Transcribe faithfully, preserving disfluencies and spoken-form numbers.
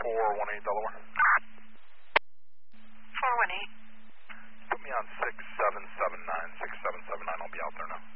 four one eight Delaware. four one eight. Put me on six seven seven nine. six seven seven nine, I'll be out there now.